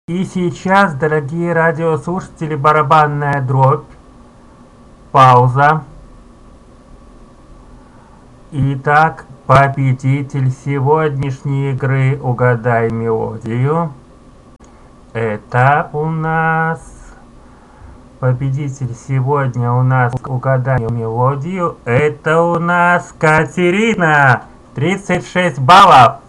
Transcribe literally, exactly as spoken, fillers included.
И сейчас, дорогие радиослушатели, барабанная дробь. Пауза. Итак, победитель сегодняшней игры «Угадай мелодию». Это у нас... Победитель сегодня у нас «Угадай мелодию». Это у нас Катерина. тридцать шесть баллов.